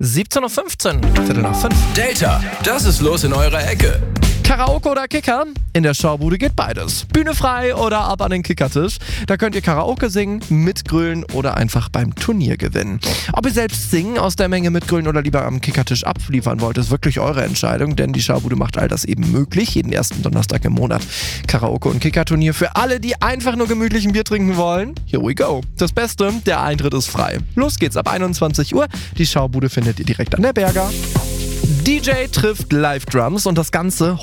17:15 Uhr, Viertel nach 5. Delta, das ist los in eurer Ecke. Karaoke oder Kicker? In der Schaubude geht beides. Bühne frei oder ab an den Kickertisch. Da könnt ihr Karaoke singen, mitgrölen oder einfach beim Turnier gewinnen. Ob ihr selbst singen, aus der Menge mitgrölen oder lieber am Kickertisch abliefern wollt, ist wirklich eure Entscheidung, denn die Schaubude macht all das eben möglich, jeden ersten Donnerstag im Monat. Karaoke- und Kickerturnier für alle, die einfach nur gemütlich ein Bier trinken wollen. Here we go. Das Beste, der Eintritt ist frei. Los geht's ab 21 Uhr. Die Schaubude findet ihr direkt an der Berger. DJ trifft Live-Drums und das Ganze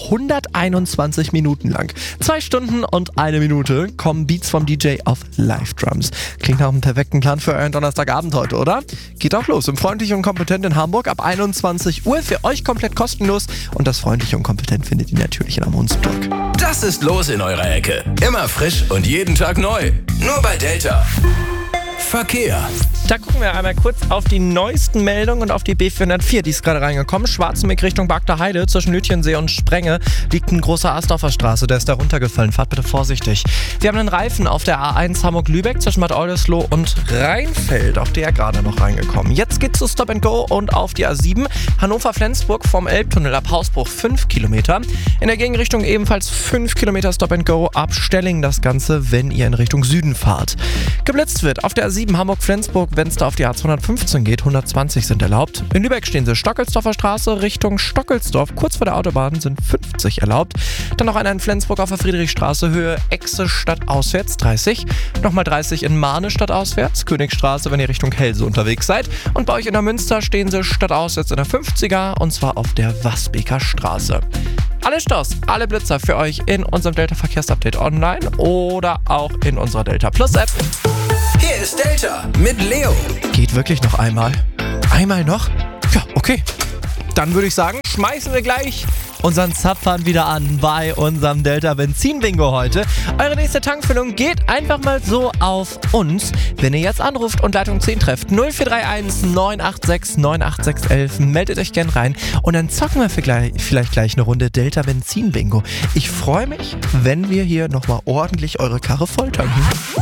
121 Minuten lang. 2 Stunden und 1 Minute kommen Beats vom DJ auf Live-Drums. Klingt nach einem perfekten Plan für euren Donnerstagabend heute, oder? Geht auch los im Freundlich und Kompetent in Hamburg ab 21 Uhr. Für euch komplett kostenlos und das Freundlich und Kompetent findet ihr natürlich in Amundsburg. Das ist los in eurer Ecke. Immer frisch und jeden Tag neu. Nur bei Delta. Verkehr. Da gucken wir einmal kurz auf die neuesten Meldungen und auf die B404, die ist gerade reingekommen. Schwarzenbeck Richtung Bagder Heide, zwischen Lütjensee und Sprenge liegt ein großer Ast auf der Straße, der ist da runtergefallen. Fahrt bitte vorsichtig. Wir haben einen Reifen auf der A1 Hamburg-Lübeck zwischen Bad Oldesloe und Rheinfeld, auch der gerade noch reingekommen. Jetzt geht's zu Stop and Go und auf die A7 Hannover-Flensburg vom Elbtunnel ab Hausbruch 5 Kilometer. In der Gegenrichtung ebenfalls 5 Kilometer Stop and Go ab Stelling das Ganze, wenn ihr in Richtung Süden fahrt. Geblitzt wird auf der A7 Hamburg-Flensburg, wenn es da auf die A215 geht, 120 sind erlaubt. In Lübeck stehen sie Stockelsdorfer Straße Richtung Stockelsdorf, kurz vor der Autobahn sind 50 erlaubt. Dann noch einer in Flensburg auf der Friedrichstraße, Höhe Exe stadtauswärts 30. Nochmal 30 in Mahne stadtauswärts, Königstraße, wenn ihr Richtung Helse unterwegs seid. Und bei euch in der Münster stehen sie stadtauswärts in der 50er und zwar auf der Wasbeker Straße. Alle Staus, alle Blitzer für euch in unserem Delta Verkehrsupdate online oder auch in unserer Delta Plus App. Hier ist Delta mit Leo. Geht wirklich noch einmal? Einmal noch? Ja, okay. Dann würde ich sagen, schmeißen wir gleich unseren Zapfhahn wieder an bei unserem Delta Benzin Bingo heute. Eure nächste Tankfüllung geht einfach mal so auf uns, wenn ihr jetzt anruft und Leitung 10 trefft. 0431 986 98611. Meldet euch gern rein und dann zocken wir vielleicht gleich eine Runde Delta Benzin Bingo. Ich freue mich, wenn wir hier nochmal ordentlich eure Karre voll tanken.